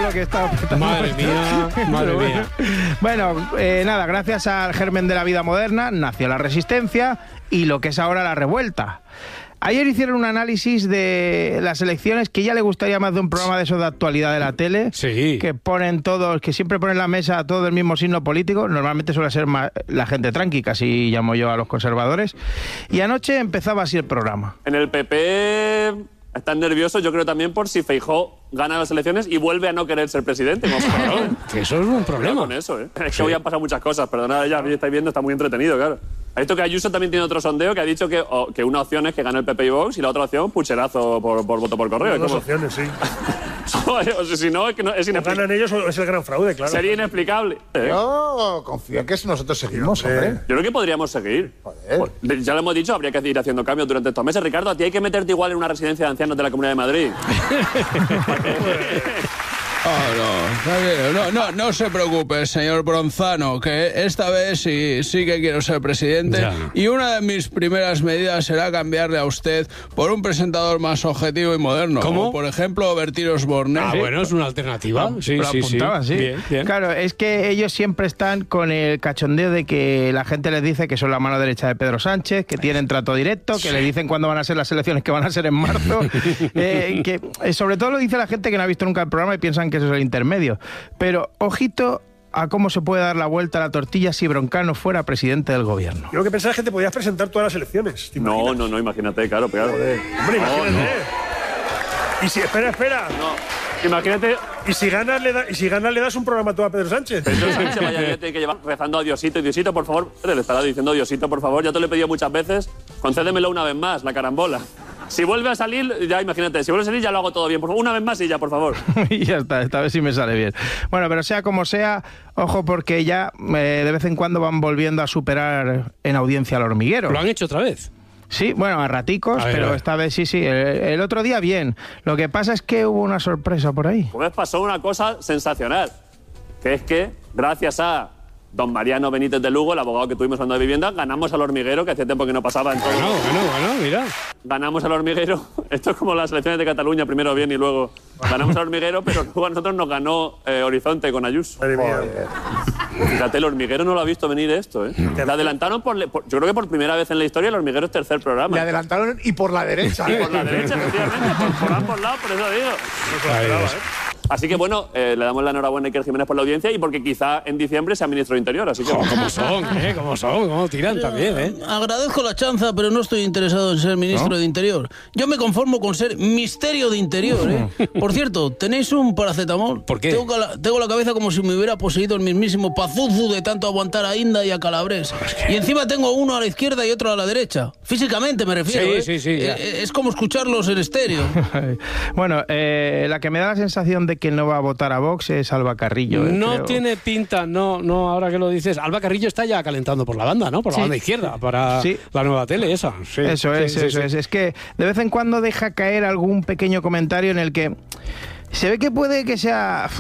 lo que está petando. Madre mía. Bueno, nada, gracias al germen de la vida moderna nació la resistencia y lo que es ahora la revuelta. Ayer hicieron un análisis de las elecciones que ya le gustaría más de un programa de esos de actualidad de la tele. Sí. Que ponen todos, que siempre ponen la mesa todo del mismo signo político. Normalmente suele ser más la gente tranqui, casi llamo yo a los conservadores. Y anoche empezaba así el programa. En el PP están nerviosos, yo creo también por si Feijóo gana las elecciones y vuelve a no querer ser presidente. Claro, que eso es un problema. Con eso, Es que hoy han pasado muchas cosas, perdonad, ya estáis viendo, está muy entretenido, claro. Ha visto que Ayuso también tiene otro sondeo que ha dicho que una opción es que gane el PP y Vox y la otra opción, pucherazo por voto por correo. Dos opciones, sí. O sea, si no, es que no, es inexplicable. ¿Ganan ellos o es el gran fraude, claro? Sería inexplicable. Yo confío en que nosotros seguimos, hombre. Yo creo que podríamos seguir. Joder. Ya lo hemos dicho, habría que ir haciendo cambios durante estos meses. Ricardo, a ti hay que meterte igual en una residencia de ancianos de la Comunidad de Madrid. No se preocupe, señor Bronzano, que esta vez sí que quiero ser presidente. Ya. Y una de mis primeras medidas será cambiarle a usted por un presentador más objetivo y moderno. ¿Cómo? Como por ejemplo, Bertín Osborne. Bueno, es una alternativa. Sí, Lo sí. apuntaba, sí. Bien. Claro, es que ellos siempre están con el cachondeo de que la gente les dice que son la mano derecha de Pedro Sánchez, que tienen trato directo, que le dicen cuándo van a ser las elecciones, que van a ser en marzo. Sobre todo lo dice la gente que no ha visto nunca el programa y piensan que eso es el intermedio. Pero, ojito a cómo se puede dar la vuelta a la tortilla si Broncano fuera presidente del gobierno. Yo lo que pensaba es que te podías presentar todas las elecciones. No, imagínate, claro. Hombre, imagínate. Y si, espera. No, imagínate. Y si ganas le das un programa todo a Pedro Sánchez. Pedro Sánchez vaya que llevar rezando a Diosito. Diosito, por favor. Le estará diciendo Diosito, por favor. Ya te lo he pedido muchas veces. Concédemelo una vez más, la carambola. Si vuelve a salir, ya imagínate, si vuelve a salir ya lo hago todo bien. Por favor, una vez más y ya, por favor. Y ya está, esta vez sí me sale bien. Bueno, pero sea como sea, ojo porque ya de vez en cuando van volviendo a superar en audiencia al Hormiguero. ¿Lo han hecho otra vez? Sí, bueno, a raticos, pero esta vez sí. El otro día bien. Lo que pasa es que hubo una sorpresa por ahí. Pues pasó una cosa sensacional, que es que gracias a don Mariano Benítez de Lugo, el abogado que tuvimos hablando de vivienda, ganamos al Hormiguero, que hacía tiempo que no pasaba en todo. Bueno, mira. Ganamos al Hormiguero. Esto es como las elecciones de Cataluña, primero bien y luego ganamos al Hormiguero, pero luego a nosotros nos ganó Horizonte con Ayuso. Madre mía. Fíjate, el Hormiguero no lo ha visto venir esto, ¿eh? Le adelantaron yo creo que por primera vez en la historia el Hormiguero es tercer programa. Le adelantaron y por la derecha. Y por la derecha, efectivamente, por ambos lados, por eso digo. No se lo esperaba, Así que bueno, le damos la enhorabuena a Iker Jiménez por la audiencia y porque quizá en diciembre sea ministro de Interior, así que... ¿Cómo tiran también, Agradezco la chanza, pero no estoy interesado en ser ministro de Interior. Yo me conformo con ser misterio de Interior, Por cierto, ¿tenéis un paracetamol? ¿Por qué? Tengo la cabeza como si me hubiera poseído el mismísimo Pazuzu de tanto aguantar a Inda y a Calabres. Y encima tengo uno a la izquierda y otro a la derecha. Físicamente me refiero, Sí. Es como escucharlos en estéreo. Bueno, la que me da la sensación de que no va a votar a Vox es Alba Carrillo. No creo. tiene pinta, no, ahora que lo dices. Alba Carrillo está ya calentando por la banda, ¿no? Por la banda izquierda, para la nueva tele esa. Sí. Eso es. Es que de vez en cuando deja caer algún pequeño comentario en el que se ve que puede que sea...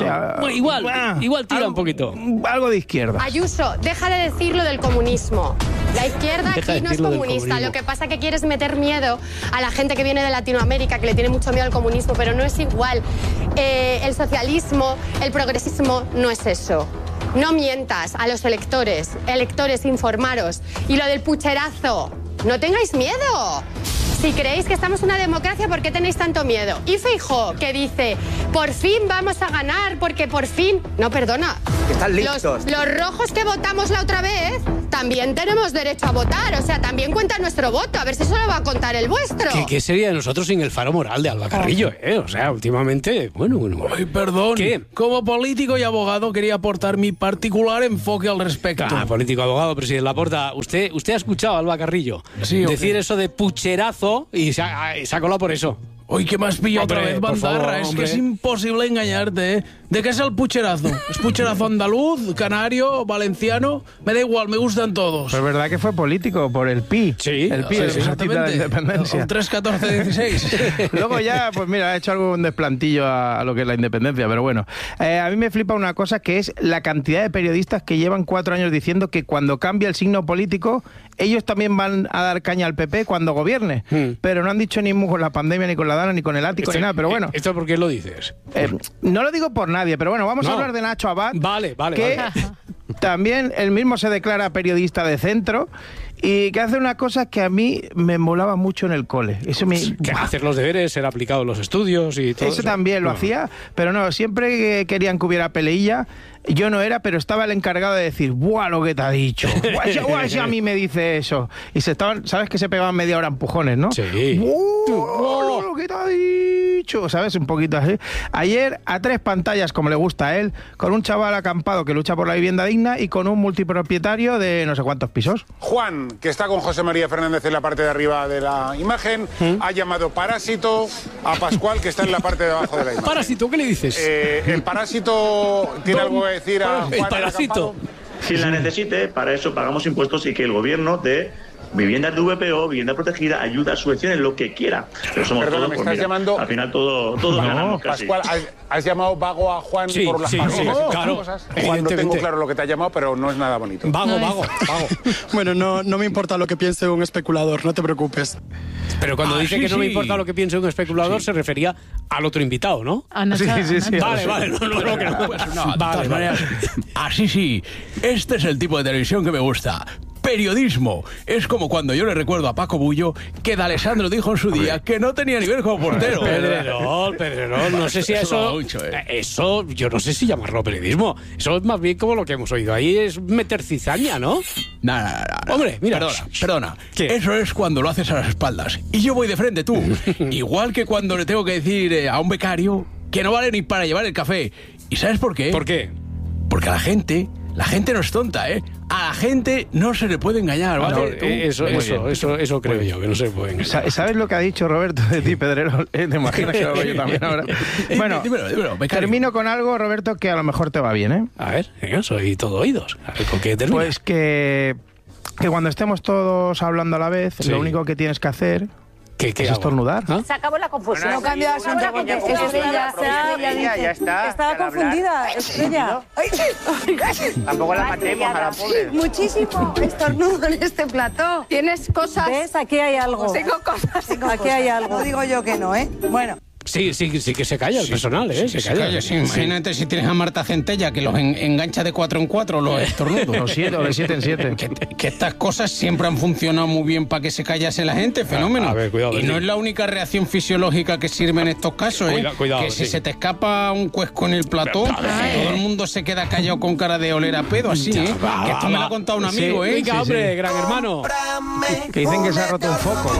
igual tira un poquito. Algo de izquierda. Ayuso, deja de decir lo del comunismo. La izquierda Deja aquí de no es decir lo del comunista. comunismo. Lo que pasa es que quieres meter miedo a la gente que viene de Latinoamérica, que le tiene mucho miedo al comunismo, pero no es igual. El socialismo, el progresismo, no es eso. No mientas a los electores, informaros. Y lo del pucherazo, no tengáis miedo. Si creéis que estamos en una democracia, ¿por qué tenéis tanto miedo? Y Feijóo, que dice, por fin vamos a ganar, porque por fin... No, perdona. Están listos. Los rojos que votamos la otra vez, también tenemos derecho a votar. O sea, también cuenta nuestro voto. A ver si solo va a contar el vuestro. ¿Qué sería de nosotros sin el faro moral de Alba Carrillo, O sea, últimamente, bueno. Ay, perdón. ¿Qué? Como político y abogado quería aportar mi particular enfoque al respecto. Político, abogado, presidente Laporta, ¿usted ha escuchado a Alba Carrillo decir eso de pucherazo y se ha colado por eso? Uy, ¿qué más pillado otra Hombre, vez, por bandarra? favor, Es hombre. que es imposible engañarte, ¿De qué es el pucherazo? ¿Es pucherazo andaluz, canario, valenciano? Me da igual, me gustan todos. Pues verdad que fue político por el PI. Sí, el PI, el Partido de la Independencia. Un 3, 14, 16. Luego ya, pues mira, ha hecho algún desplantillo a lo que es la independencia, pero bueno. A mí me flipa una cosa que es la cantidad de periodistas que llevan 4 años diciendo que cuando cambia el signo político, ellos también van a dar caña al PP cuando gobierne. Pero no han dicho ni mu con la pandemia ni con la Ciudadanos, ni con el ático, ni nada, pero bueno. ¿Esto por qué lo dices? No lo digo por nadie, pero bueno, vamos a hablar de Nacho Abad. Vale. Que también él mismo se declara periodista de centro y que hace una cosa que a mí me molaba mucho en el cole. Eso que hacer los deberes, ser aplicado en los estudios y todo eso. También lo hacía, pero no, siempre querían que hubiera peleilla. Yo no era, pero estaba el encargado de decir, ¡buah, lo que te ha dicho! ¡Buah, si a mí me dice eso! Y se estaban, ¿sabes que se pegaban media hora empujones, no? Sí. ¡Buah, lo que te ha dicho! ¿Sabes? Un poquito así. Ayer, a 3 pantallas, como le gusta a él, con un chaval acampado que lucha por la vivienda digna y con un multipropietario de no sé cuántos pisos. Juan, que está con José María Fernández en la parte de arriba de la imagen, ha llamado parásito a Pascual, que está en la parte de abajo de la imagen. ¿Parásito? ¿Qué le dices? ¿El parásito tiene algo que decir a Juan? El parásito. Si la necesite, para eso pagamos impuestos y que el gobierno de viviendas de VPO, vivienda protegida, ayuda, subvenciones, lo que quiera. Pero somos Perdona, todos, me pues estás mira, llamando... al final todos ganamos casi. Pascual, ¿has llamado vago a Juan por las claro, cosas? Juan, no tengo claro lo que te ha llamado, pero no es nada bonito. Vago. Bueno, no me importa lo que piense un especulador, no te preocupes. Pero cuando dice que no me importa lo que piense un especulador, se refería al otro invitado, ¿no? Sí. Vale, no. Vale. Así sí, este es el tipo de televisión que me gusta. Periodismo. Es como cuando yo le recuerdo a Paco Bullo que D'Alessandro dijo en su día que no tenía nivel como portero. Pedrerol, no sé si eso... Eso, yo no sé si llamarlo periodismo. Eso es más bien como lo que hemos oído ahí, es meter cizaña, ¿no? No. Hombre, mira. Perdona. ¿Qué? Eso es cuando lo haces a las espaldas. Y yo voy de frente, tú. Igual que cuando le tengo que decir a un becario que no vale ni para llevar el café. ¿Y sabes por qué? ¿Por qué? Porque a la gente no es tonta, ¿eh? A la gente no se le puede engañar, ¿vale? Eso creo yo, que no se puede engañar. ¿Sabes lo que ha dicho Roberto de ti, Pedrero? ¿Te imaginas que lo hago yo también ahora? Bueno, dímelo, termino con algo, Roberto, que a lo mejor te va bien, ¿eh? A ver, soy todo oídos. A ver, ¿con qué termina? Pues que cuando estemos todos hablando a la vez, lo único que tienes que hacer... ¿Qué es estornudar. Se acabó la confusión. No cambia de asunto porque Estrella ya está. Estaba confundida, Estrella. Tampoco la matemos a la pobre. Muchísimo estornudo en este plató. Tienes cosas. ¿Ves? Aquí hay algo. Tengo cosas. Aquí hay algo. No digo yo que no, ¿eh? Bueno. Sí, que se calla el personal, ¿eh? Se calla. Imagínate si tienes a Marta Centella que los engancha de 4 en 4 los estornudos. Los 7 o de 7 en 7. Que estas cosas siempre han funcionado muy bien para que se callase la gente, fenómeno. A ver, cuidado. Y no es la única reacción fisiológica que sirve en estos casos, ¿eh? Cuidado, que si se te escapa un cuesco en el plató, todo el mundo se queda callado con cara de oler a pedo, así, ¿eh? Que esto me lo ha contado un amigo, ¿eh? Venga, hombre, gran hermano. Que dicen que se ha roto un foco.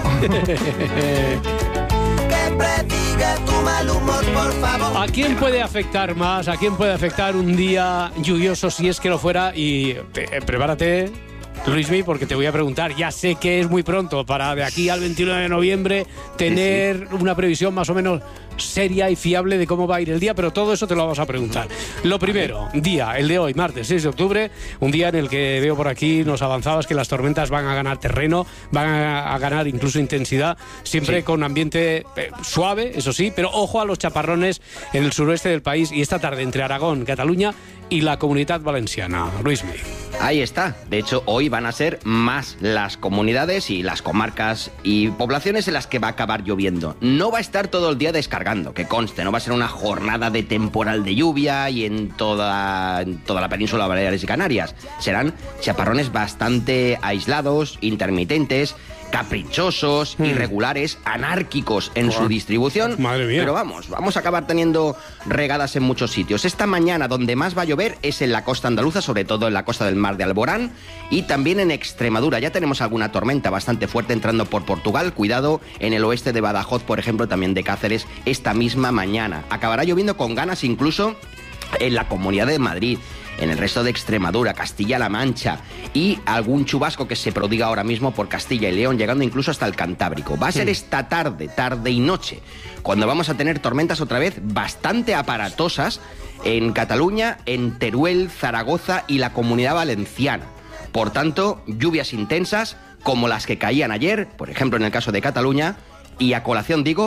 ¿A quién puede afectar más? ¿A quién puede afectar un día lluvioso si es que lo fuera? Y prepárate, Luismi, porque te voy a preguntar. Ya sé que es muy pronto para de aquí al 29 de noviembre tener una previsión más o menos seria y fiable de cómo va a ir el día, pero todo eso te lo vamos a preguntar. Lo primero, el de hoy, martes 6 de octubre, un día en el que veo por aquí, nos avanzabas que las tormentas van a ganar terreno, van a ganar incluso intensidad, siempre con ambiente suave, eso sí, pero ojo a los chaparrones en el suroeste del país y esta tarde entre Aragón, Cataluña y la Comunidad Valenciana. Luismi. Ahí está. De hecho, hoy van a ser más las comunidades y las comarcas y poblaciones en las que va a acabar lloviendo. No va a estar todo el día descargando, que conste, no va a ser una jornada de temporal de lluvia y en toda la península Baleares y Canarias. Serán chaparrones bastante aislados, intermitentes, caprichosos, irregulares, anárquicos en su distribución. Madre mía. Pero vamos a acabar teniendo regadas en muchos sitios. Esta mañana donde más va a llover es en la costa andaluza, sobre todo en la costa del Mar de Alborán y también en Extremadura. Ya tenemos alguna tormenta bastante fuerte entrando por Portugal. Cuidado en el oeste de Badajoz, por ejemplo, también de Cáceres esta misma mañana. Acabará lloviendo con ganas incluso en la Comunidad de Madrid, en el resto de Extremadura, Castilla-La Mancha y algún chubasco que se prodiga ahora mismo por Castilla y León, llegando incluso hasta el Cantábrico. Va a ser esta tarde y noche, cuando vamos a tener tormentas otra vez bastante aparatosas en Cataluña, en Teruel, Zaragoza y la Comunidad Valenciana. Por tanto, lluvias intensas como las que caían ayer, por ejemplo en el caso de Cataluña, y a colación digo,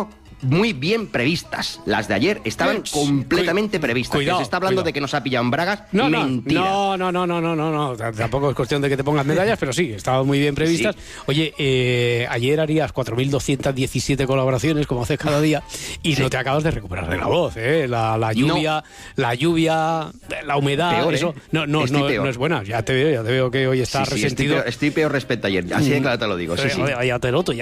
muy bien previstas. Las de ayer estaban completamente previstas. Cuidado, se está hablando de que nos ha pillado en bragas. Mentira. No. Tampoco es cuestión de que te pongas medallas, pero sí, estaban muy bien previstas. Sí. Oye, ayer harías 4.217 colaboraciones, como haces cada día, y no te acabas de recuperar de la voz, ¿eh? La lluvia, la humedad, peor, eso no es buena. Ya te veo que hoy estás resentido. Estoy peor respecto a ayer, así de claro te lo digo. Ya te noto.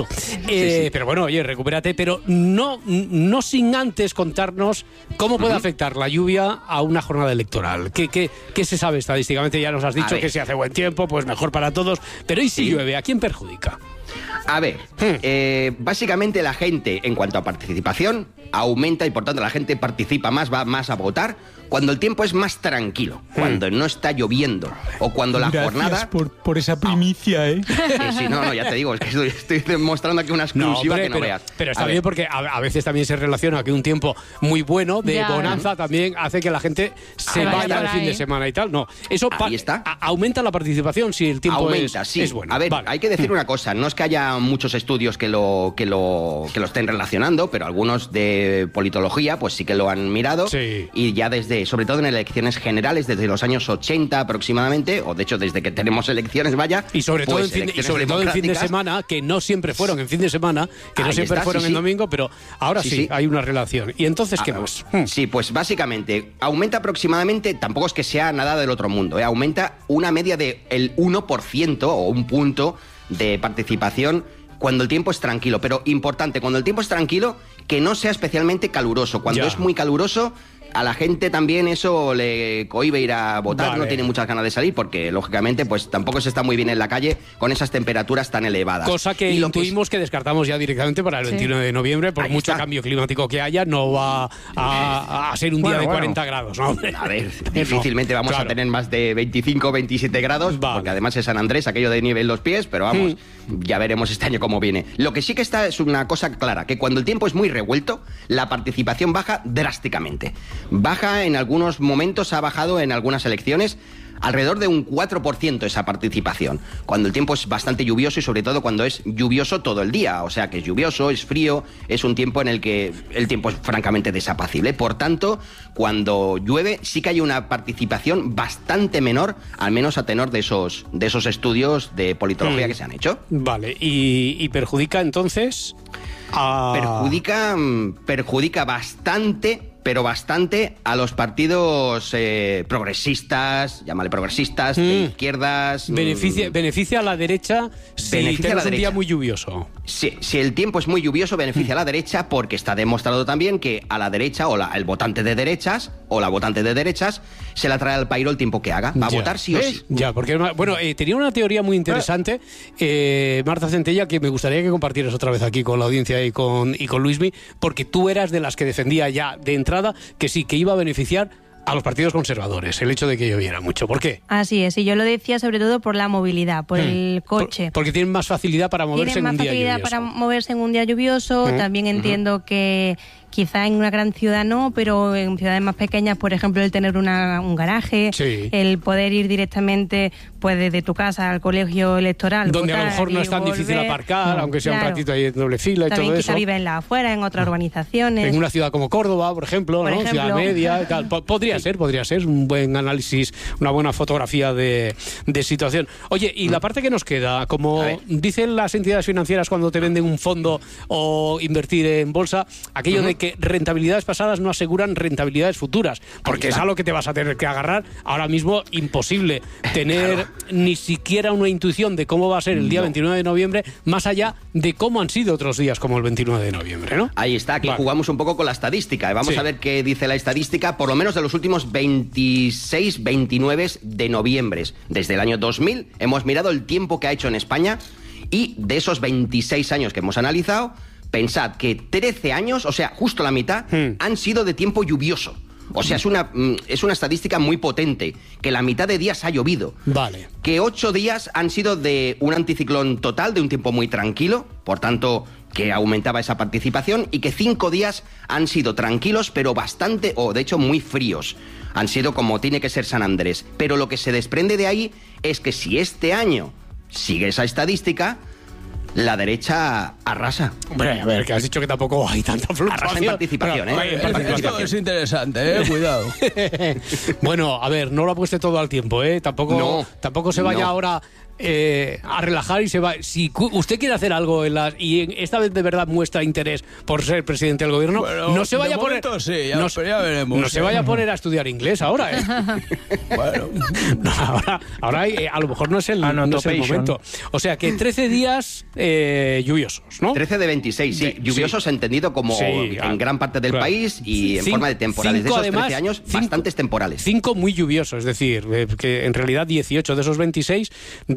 Pero bueno, oye, recupérate, pero no sin antes contarnos cómo puede afectar la lluvia a una jornada electoral. ¿Qué se sabe estadísticamente? Ya nos has dicho que si hace buen tiempo, pues mejor para todos. Pero ¿y si llueve? ¿A quién perjudica? A ver, básicamente la gente, en cuanto a participación, aumenta y por tanto la gente participa más, va más a votar cuando el tiempo es más tranquilo, cuando no está lloviendo o cuando la jornada... por esa primicia, ¿eh? Sí, ya te digo, es que estoy demostrando aquí una exclusiva que no veas. Pero está bien porque a veces también se relaciona que un tiempo muy bueno de bonanza también hace que la gente se vaya al fin de semana y tal. No, eso aumenta la participación si el tiempo es bueno. A ver, hay que decir una cosa, no es que haya muchos estudios que lo estén relacionando, pero algunos de politología pues sí que lo han mirado y ya sobre todo en elecciones generales, desde los años 80 aproximadamente, o de hecho desde que tenemos elecciones, y sobre todo en fin de semana, que no siempre fueron en fin de semana, que no siempre fueron en domingo, pero ahora sí hay una relación. ¿Y entonces qué más? Sí, pues básicamente aumenta aproximadamente, tampoco es que sea nada del otro mundo, aumenta una media del 1% o un punto de participación cuando el tiempo es tranquilo, pero importante, cuando el tiempo es tranquilo, que no sea especialmente caluroso. Cuando es muy caluroso, a la gente también eso le cohíbe ir a votar, no tiene muchas ganas de salir porque, lógicamente, pues tampoco se está muy bien en la calle con esas temperaturas tan elevadas. Cosa que intuimos que descartamos ya directamente para el 21 de noviembre, por mucho cambio climático que haya, no va a ser un día de 40 grados, ¿no? A ver, difícilmente vamos a tener más de 25 o 27 grados, porque además es San Andrés, aquello de nieve en los pies, pero vamos, ya veremos este año cómo viene. Lo que sí que está es una cosa clara, que cuando el tiempo es muy revuelto, la participación baja drásticamente. Baja en algunos momentos, ha bajado en algunas elecciones alrededor de un 4% esa participación, cuando el tiempo es bastante lluvioso y sobre todo cuando es lluvioso todo el día, o sea que es lluvioso, es frío, es un tiempo en el que el tiempo es francamente desapacible. Por tanto, cuando llueve sí que hay una participación bastante menor, al menos a tenor de esos estudios de politología que se han hecho. Vale, ¿y perjudica entonces? Perjudica bastante, pero bastante, a los partidos progresistas, llámale progresistas, de izquierdas. Beneficia a la derecha si tenemos un día muy lluvioso. Sí, si el tiempo es muy lluvioso, beneficia a la derecha, porque está demostrado también que a la derecha, o el votante de derechas, o la votante de derechas, se la trae al pairo el tiempo que haga. Va a votar sí o sí. Ya, porque, tenía una teoría muy interesante, Marta Centella, que me gustaría que compartieras otra vez aquí con la audiencia y con Luismi, porque tú eras de las que defendía ya de entrada que sí, que iba a beneficiar a los partidos conservadores, el hecho de que lloviera mucho. ¿Por qué? Así es, y yo lo decía sobre todo por la movilidad, por el coche. Porque tienen más facilidad para moverse en un día lluvioso. Tienen más facilidad para moverse en un día lluvioso. También entiendo que quizá en una gran ciudad no, pero en ciudades más pequeñas, por ejemplo, el tener un garaje, el poder ir directamente pues desde tu casa al colegio electoral. Donde a lo mejor no es tan difícil aparcar, aunque sea un ratito ahí en doble fila y también todo quizá eso. vive en las afueras, en otras urbanizaciones. En una ciudad como Córdoba, por ejemplo, Ciudad Media y tal. Podría ser un buen análisis, una buena fotografía de situación. Oye, y la parte que nos queda, como dicen las entidades financieras cuando te venden un fondo o invertir en bolsa, aquello de que rentabilidades pasadas no aseguran rentabilidades futuras, porque es a lo que te vas a tener que agarrar. Ahora mismo imposible tener ni siquiera una intuición de cómo va a ser el día 29 de noviembre, más allá de cómo han sido otros días como el 29 de noviembre, ¿no? Ahí está, aquí jugamos un poco con la estadística. Vamos a ver qué dice la estadística, por lo menos de los últimos 26, 29 de noviembre. Desde el año 2000 hemos mirado el tiempo que ha hecho en España y de esos 26 años que hemos analizado, pensad que 13 años, o sea, justo la mitad, han sido de tiempo lluvioso. O sea, es una estadística muy potente, que la mitad de días ha llovido. Vale. Que 8 días han sido de un anticiclón total, de un tiempo muy tranquilo, por tanto, que aumentaba esa participación, y que 5 días han sido tranquilos, pero bastante, o de hecho muy fríos. Han sido como tiene que ser San Andrés. Pero lo que se desprende de ahí es que si este año sigue esa estadística, la derecha arrasa. Hombre, a ver, que has dicho que tampoco hay tanta fluctuación. Arrasa en participación, Esto es interesante, cuidado. Bueno, a ver, no lo apueste todo al tiempo, Tampoco se vaya ahora a relajar y se va. Si usted quiere hacer algo y esta vez de verdad muestra interés por ser presidente del gobierno, bueno, no se vaya a poner. Sí, ya veremos. No se vaya a poner a estudiar inglés ahora, Bueno. No, ahora a lo mejor no es el momento. O sea que 13 días lluviosos, ¿no? 13 de 26, sí. Lluviosos entendido como en gran parte del país y en forma de temporales. De esos 13 años, bastantes temporales. 5 muy lluviosos, es decir, que en realidad 18 de esos 26,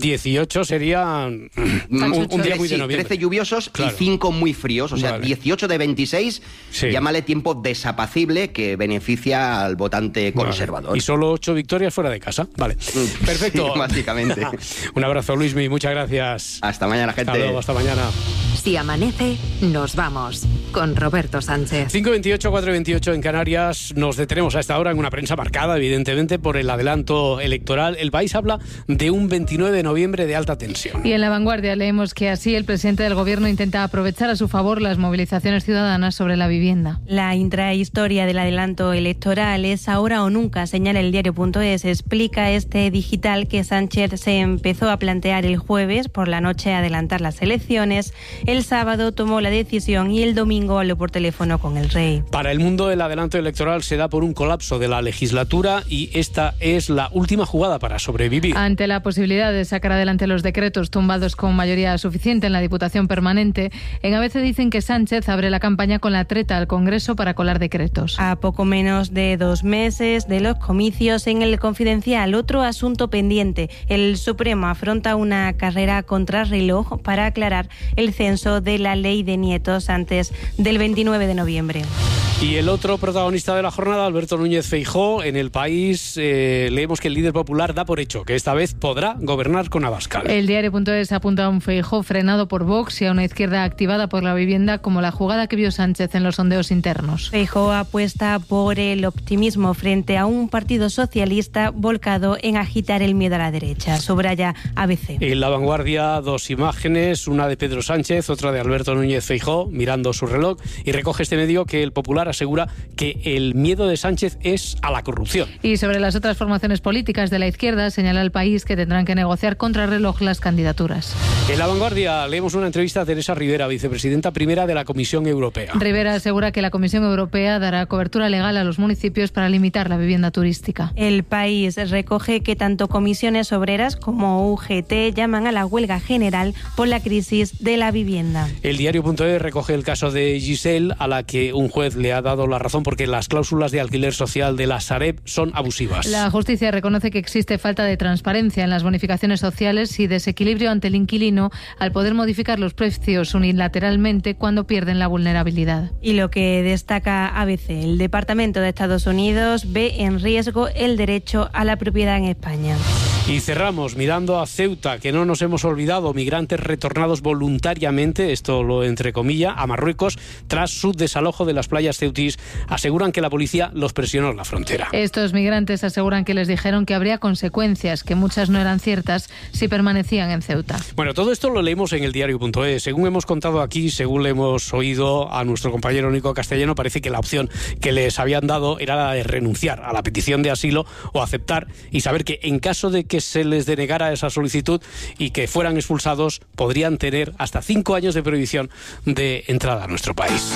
18 serían un día muy de noviembre. 13 lluviosos y 5 muy fríos, o sea, 18 de 26, llámale tiempo desapacible que beneficia al votante conservador. Y solo 8 victorias fuera de casa. Vale, perfecto. Sí, básicamente. Un abrazo, Luismi, muchas gracias. Hasta mañana, gente. Hasta luego, hasta mañana. Si amanece, nos vamos con Roberto Sánchez. 5:28, 4:28 en Canarias. Nos detenemos a esta hora en una prensa marcada, evidentemente, por el adelanto electoral. El país habla de un 29 de noviembre de alta tensión. Y en La Vanguardia leemos que así el presidente del gobierno intenta aprovechar a su favor las movilizaciones ciudadanas sobre la vivienda. La intrahistoria del adelanto electoral es ahora o nunca, señala el diario.es. Explica este digital que Sánchez se empezó a plantear el jueves por la noche adelantar las elecciones. El sábado tomó la decisión y el domingo habló por teléfono con el rey. Para el mundo, el adelanto electoral se da por un colapso de la legislatura y esta es la última jugada para sobrevivir. Ante la posibilidad de sacar adelante los decretos tumbados con mayoría suficiente en la Diputación Permanente, en ABC dicen que Sánchez abre la campaña con la treta al Congreso para colar decretos. A poco menos de 2 meses de los comicios, en El Confidencial, otro asunto pendiente. El Supremo afronta una carrera contrarreloj para aclarar el censo de la ley de nietos antes del 29 de noviembre. Y el otro protagonista de la jornada, Alberto Núñez Feijóo, en El País leemos que el líder popular da por hecho que esta vez podrá gobernar con Abascal. El diario.es apunta a un Feijóo frenado por Vox y a una izquierda activada por la vivienda como la jugada que vio Sánchez en los sondeos internos. Feijóo apuesta por el optimismo frente a un partido socialista volcado en agitar el miedo a la derecha. Subraya ABC. En La Vanguardia, 2 imágenes, una de Pedro Sánchez, otra de Alberto Núñez Feijóo, mirando su reloj, y recoge este medio que el Popular asegura que el miedo de Sánchez es a la corrupción. Y sobre las otras formaciones políticas de la izquierda, señala El País que tendrán que negociar contrarreloj las candidaturas. En La Vanguardia leemos una entrevista a Teresa Rivera, vicepresidenta primera de la Comisión Europea. Rivera asegura que la Comisión Europea dará cobertura legal a los municipios para limitar la vivienda turística. El País recoge que tanto comisiones obreras como UGT llaman a la huelga general por la crisis de la vivienda. El diario.es recoge el caso de Giselle, a la que un juez le ha dado la razón porque las cláusulas de alquiler social de la Sareb son abusivas. La justicia reconoce que existe falta de transparencia en las bonificaciones sociales y desequilibrio ante el inquilino al poder modificar los precios unilateralmente cuando pierden la vulnerabilidad. Y lo que destaca ABC, el Departamento de Estados Unidos ve en riesgo el derecho a la propiedad en España. Y cerramos mirando a Ceuta, que no nos hemos olvidado, migrantes retornados voluntariamente, esto lo entrecomilla, a Marruecos tras su desalojo de las playas ceutís, aseguran que la policía los presionó en la frontera. Estos migrantes aseguran que les dijeron que habría consecuencias, que muchas no eran ciertas, si permanecían en Ceuta. Bueno, todo esto lo leemos en el diario.es. Según hemos contado aquí, según le hemos oído a nuestro compañero Nico Castellano, parece que la opción que les habían dado era la de renunciar a la petición de asilo o aceptar y saber que en caso de que se les denegara esa solicitud y que fueran expulsados, podrían tener hasta 5 años de prohibición de entrada a nuestro país.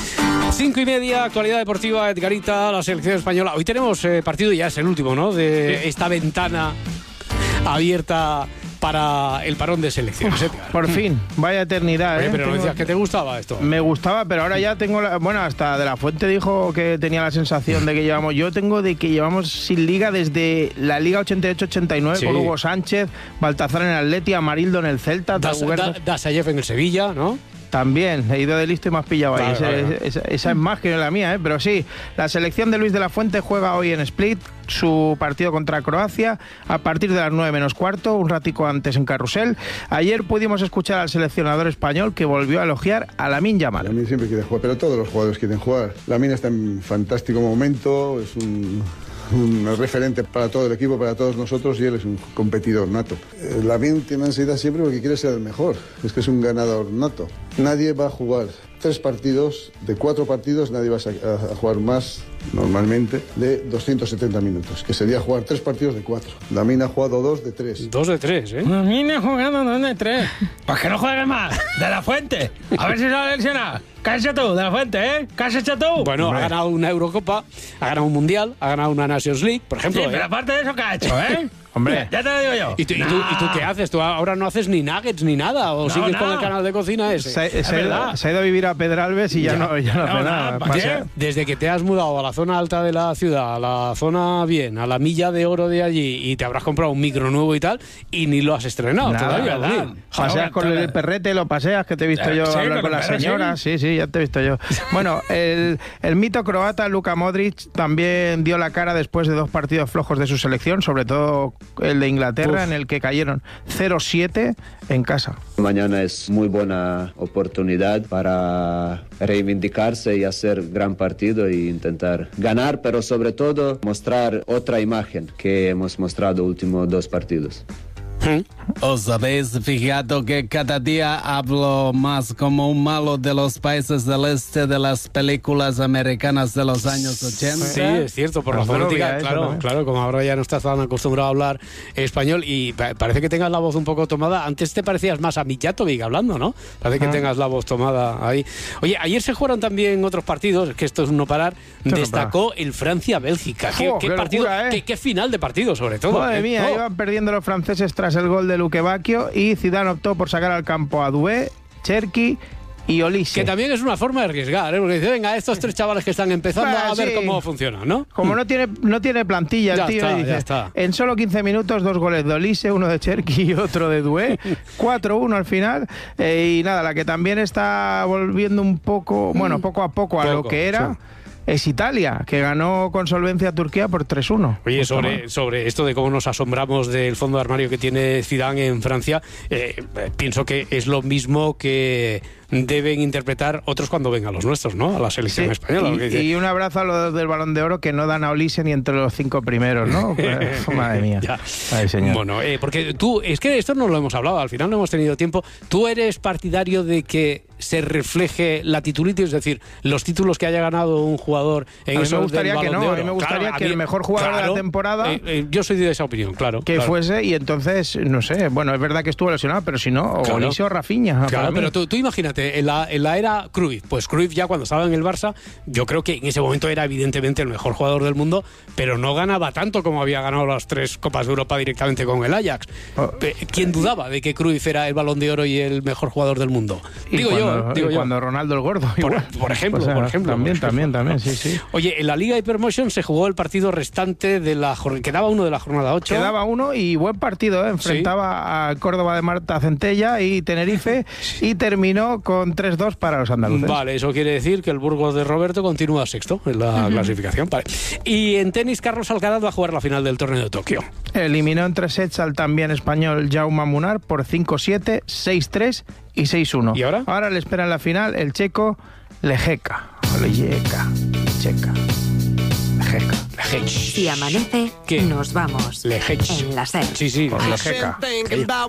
5:30, actualidad deportiva, Edgarita, la selección española. Hoy tenemos partido, ya es el último, ¿no?, de esta ventana abierta para el parón de selecciones. Por fin, vaya eternidad. Oye, pero no decías que te gustaba esto. Me gustaba, pero ahora ya tengo bueno, hasta De La Fuente dijo que tenía la sensación de que llevamos sin liga desde la Liga 88-89, sí, con Hugo Sánchez, Baltazar en el Atleti, Amarildo en el Celta, Dasayev en el Sevilla, ¿no? También, he ido de listo y me has pillado ahí. Vale. Esa es más que la mía, pero sí, la selección de Luis de la Fuente juega hoy en Split su partido contra Croacia a partir de las 9:15, un ratico antes en Carrusel. Ayer pudimos escuchar al seleccionador español que volvió a elogiar a Lamine Yamal. Lamine siempre quiere jugar, pero todos los jugadores quieren jugar. Lamine está en fantástico momento, es un un referente para todo el equipo, para todos nosotros, y él es un competidor nato. Lamine tiene ansiedad siempre porque quiere ser el mejor, es que es un ganador nato. Nadie va a jugar 3 partidos, de 4 partidos nadie va a jugar más normalmente de 270 minutos, que sería jugar 3 partidos de 4. Lamine ha jugado 2 de 3. 2 de 3, ¿eh? Lamine ha jugado 2 de 3. Pues que no juegue más. De la Fuente. A ver si se va a lesionar. ¿Qué has hecho tú, de la Fuente, eh? ¿Qué has hecho tú? Bueno, Hombre. ha ganado una Eurocopa, ha ganado un Mundial, ha ganado una Nations League, por ejemplo. Sí, pero aparte de eso, ¿qué ha hecho, eh? Hombre. Ya te lo digo yo. ¿Y tú qué haces? ¿Tú ahora no haces ni nuggets ni nada? ¿O sigues con el canal de cocina ese? Se ha ido a vivir a Pedralbes y ya no hace nada. Desde que te has mudado a la zona alta de la ciudad, a la zona bien, a la milla de oro de allí, y te habrás comprado un micro nuevo y tal, y ni lo has estrenado todavía. Paseas con el perrete, lo paseas, que te he visto yo hablar con la señora. Sí, ya te he visto yo. Bueno, el mito croata Luka Modric también dio la cara después de 2 partidos flojos de su selección, sobre todo el de Inglaterra, en el que cayeron 0-7 en casa. Mañana es muy buena oportunidad para reivindicarse y hacer gran partido e intentar ganar, pero sobre todo mostrar otra imagen que hemos mostrado últimos 2 partidos. ¿Os habéis fijado que cada día hablo más como un malo de los países del este de las películas americanas de los años 80? Sí, es cierto, por la fonética, claro, como ahora ya no estás tan acostumbrado a hablar español y parece que tengas la voz un poco tomada. Antes te parecías más a Mijatovic hablando, ¿no? Parece que tengas la voz tomada ahí. Oye, ayer se jugaron también otros partidos, que esto es un no parar. Destacó el Francia-Bélgica. ¿Qué partido? Locura, qué final de partido, sobre todo. Madre mía, iban perdiendo los franceses tras el gol de Luque Bacchio y Zidane optó por sacar al campo a Doué, Cherki y Olise. Que también es una forma de arriesgar, ¿eh? Porque dice, venga, estos 3 chavales que están empezando a ver cómo funciona, ¿no? Como no tiene plantilla el tío, dice, en solo 15 minutos 2 goles de Olise, uno de Cherki y otro de Doué, 4-1 al final, y nada, la que también está volviendo un poco, poco a poco a lo que era... Es Italia, que ganó con solvencia a Turquía por 3-1. Oye, sobre esto de cómo nos asombramos del fondo de armario que tiene Zidane en Francia, pienso que es lo mismo que deben interpretar otros cuando vengan los nuestros, ¿no? A la selección española. Y un abrazo a los del Balón de Oro, que no dan a Olise ni entre los 5 primeros, ¿no? Madre mía. Ay, señor. Bueno, porque tú, es que esto no lo hemos hablado, al final no hemos tenido tiempo. ¿Tú eres partidario de que se refleje la titulitis, es decir, los títulos que haya ganado un jugador en esos del Balón de Oro? A mí me gustaría que el mejor jugador de la temporada... yo soy de esa opinión, claro. Que fuese, y entonces, no sé, bueno, es verdad que estuvo lesionado, pero si no, o Olise o Rafinha. Claro, pero tú imagínate, en la era Cruyff, pues Cruyff ya cuando estaba en el Barça, yo creo que en ese momento era evidentemente el mejor jugador del mundo, pero no ganaba tanto como había ganado las 3 Copas de Europa directamente con el Ajax. ¿Quién dudaba de que Cruyff era el Balón de Oro y el mejor jugador del mundo? Digo yo. Cuando Ronaldo el Gordo. Por ejemplo. También, sí. Oye, en la Liga Hypermotion se jugó el partido restante de la jornada. Quedaba uno de la jornada 8. Quedaba uno y buen partido, enfrentaba a Córdoba de Marta Centella y Tenerife y terminó con 3-2 para los andaluces. Vale, eso quiere decir que el Burgos de Roberto continúa sexto en la clasificación. Vale. Y en tenis, Carlos Alcaraz va a jugar la final del torneo de Tokio. Eliminó en 3 sets al también español Jaume Munar por 5-7, 6-3 y 6-1. ¿Y ahora? Ahora le espera en la final el checo Lejeka. Si amanece, nos vamos. Lejech. En la SER. Sí, Lejeka.